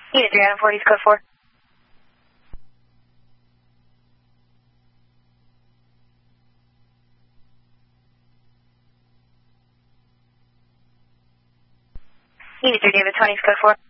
Unit 3 Adam 40's code 4. Unit 3 David 20's code 4.